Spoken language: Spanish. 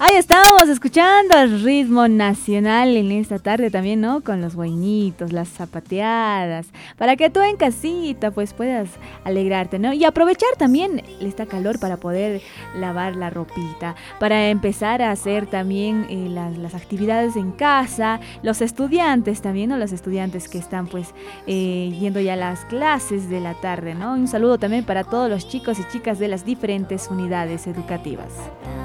Ahí estamos escuchando el ritmo nacional en esta tarde también, ¿no? Con los guainitos, las zapateadas, para que tú en casita pues puedas alegrarte, ¿no? Y aprovechar también esta calor para poder lavar la ropita, para empezar a hacer también las actividades en casa, los estudiantes también, ¿no? Los estudiantes que están pues yendo ya a las clases de la tarde, ¿no? Un saludo también para todos los chicos y chicas de las diferentes unidades educativas.